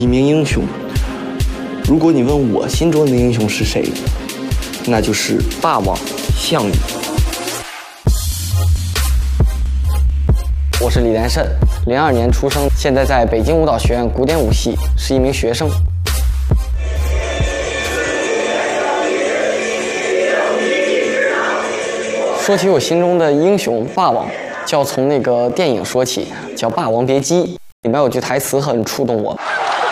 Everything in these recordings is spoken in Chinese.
一名英雄。如果你问我心中的英雄是谁，那就是霸王项羽。我是李连胜，02年出生，现在在北京舞蹈学院古典舞系是一名学生。说起我心中的英雄霸王，就要从那个电影说起，叫《霸王别姬》，里面有句台词很触动我。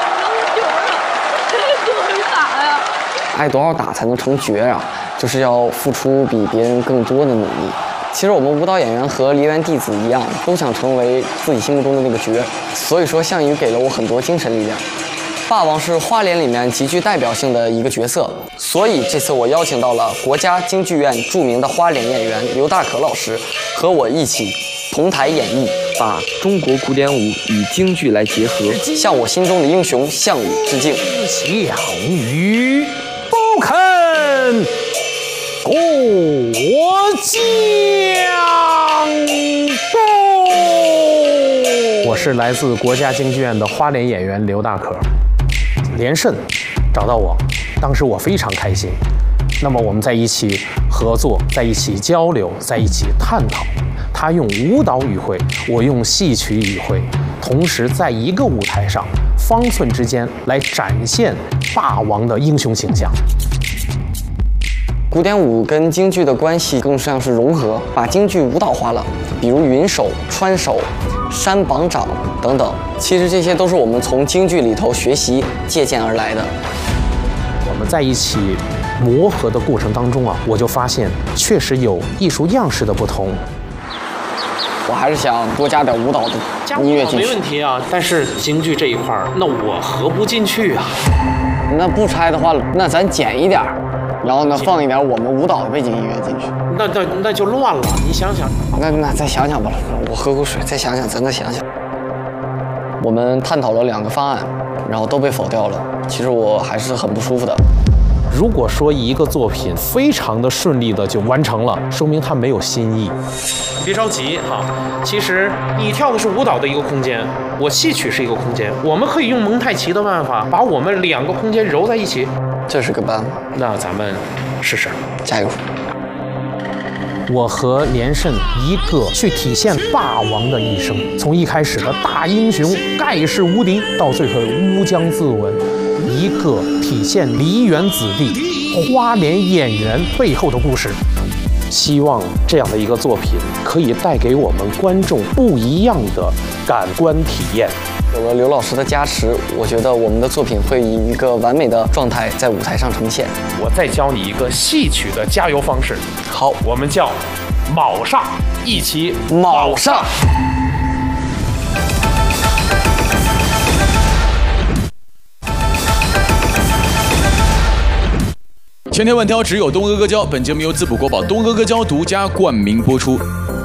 挨多少打才能成角啊？就是要付出比别人更多的努力。其实我们舞蹈演员和梨园弟子一样，都想成为自己心目中的那个角。所以说，项羽给了我很多精神力量。霸王是花脸里面极具代表性的一个角色，所以这次我邀请到了国家京剧院著名的花脸演员刘大可老师，和我一起同台演绎，把中国古典舞与京剧来结合，向我心中的英雄项羽致敬。 项羽不肯过江东。我是来自国家京剧院的花脸演员刘大可。连胜找到我，当时我非常开心。那么我们在一起合作，在一起交流，在一起探讨。他用舞蹈语汇，我用戏曲语汇，同时在一个舞台上，方寸之间来展现霸王的英雄形象。 古典舞跟京剧的关系更像是融合，把京剧舞蹈化了，比如云手、穿手、山绑掌等等。其实这些都是我们从京剧里头学习借鉴而来的。 我们在一起磨合的过程当中啊，我就发现确实有艺术样式的不同。 我还是想多加点舞蹈的音乐进去。 没问题啊，但是京剧这一块那我合不进去啊。 那不拆的话，那咱减一点，然后呢放一点我们舞蹈的背景音乐进去。 那就乱了，你想想。 那再想想吧，我喝口水，再想想，咱再想想。我们探讨了2个方案，然后都被否掉了。其实我还是很不舒服的。 如果说一个作品非常的顺利的就完成了，说明它没有新意。别着急哈，其实你跳的是舞蹈的一个空间，我戏曲是一个空间，我们可以用蒙太奇的办法把我们2个空间揉在一起。 这是个办法， 那咱们试试， 加油！ 我和连胜一个去体现霸王的一生，从一开始的大英雄盖世无敌，到最后乌江自刎，一个体现梨园子弟花脸演员背后的故事。希望这样的一个作品可以带给我们观众不一样的感官体验。 有了刘老师的加持，我觉得我们的作品会以一个完美的状态在舞台上呈现。 我再教你一个戏曲的加油方式。 好， 我们叫卯上，一起卯上。 千挑万挑，只有东阿阿胶。本节目由滋补国宝东阿阿胶独家冠名播出。